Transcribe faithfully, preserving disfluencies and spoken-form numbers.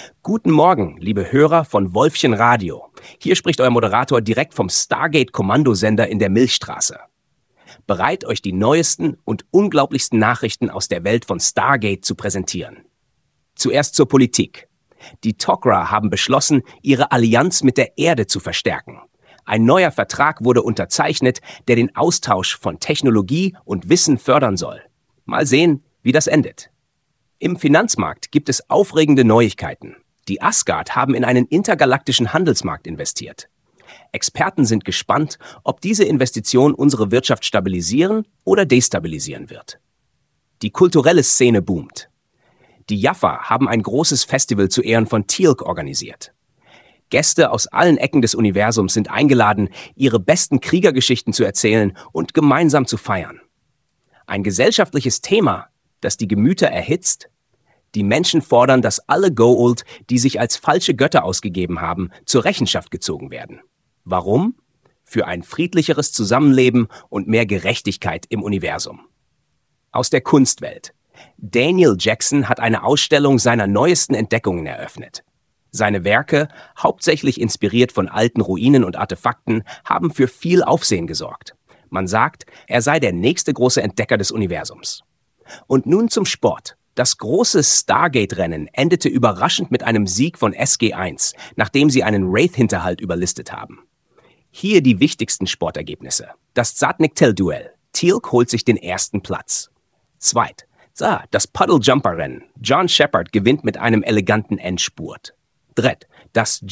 Guten Morgen, liebe Hörer von Wolfchen Radio. Hier spricht euer Moderator direkt vom Stargate-Kommandosender in der Milchstraße. Bereit, euch die neuesten und unglaublichsten Nachrichten aus der Welt von Stargate zu präsentieren. Zuerst zur Politik. Die Tok'ra haben beschlossen, ihre Allianz mit der Erde zu verstärken. Ein neuer Vertrag wurde unterzeichnet, der den Austausch von Technologie und Wissen fördern soll. Mal sehen, wie das endet. Im Finanzmarkt gibt es aufregende Neuigkeiten. Die Asgard haben in einen intergalaktischen Handelsmarkt investiert. Experten sind gespannt, ob diese Investition unsere Wirtschaft stabilisieren oder destabilisieren wird. Die kulturelle Szene boomt. Die Jaffa haben ein großes Festival zu Ehren von Teal'c organisiert. Gäste aus allen Ecken des Universums sind eingeladen, ihre besten Kriegergeschichten zu erzählen und gemeinsam zu feiern. Ein gesellschaftliches Thema, das die Gemüter erhitzt? Die Menschen fordern, dass alle Goa'uld, die sich als falsche Götter ausgegeben haben, zur Rechenschaft gezogen werden. Warum? Für ein friedlicheres Zusammenleben und mehr Gerechtigkeit im Universum. Aus der Kunstwelt. Daniel Jackson hat eine Ausstellung seiner neuesten Entdeckungen eröffnet. Seine Werke, hauptsächlich inspiriert von alten Ruinen und Artefakten, haben für viel Aufsehen gesorgt. Man sagt, er sei der nächste große Entdecker des Universums. Und nun zum Sport. Das große Stargate-Rennen endete überraschend mit einem Sieg von S G eins, nachdem sie einen Wraith-Hinterhalt überlistet haben. Hier die wichtigsten Sportergebnisse. Das Zatnik-Tel-Duell. Teal'c holt sich den ersten Platz. Zweit. Ah, das Puddle-Jumper-Rennen. John Shepard gewinnt mit einem eleganten Endspurt. Dritt. Das